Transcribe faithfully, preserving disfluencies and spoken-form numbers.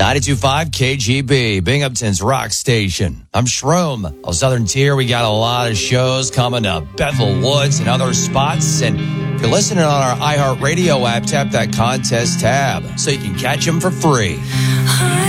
ninety-two point five K G B, Binghamton's rock station. I'm Shroom. On Southern Tier, we got a lot of shows coming to Bethel Woods and other spots. And if you're listening on our iHeartRadio app, tap that contest tab so you can catch them for free.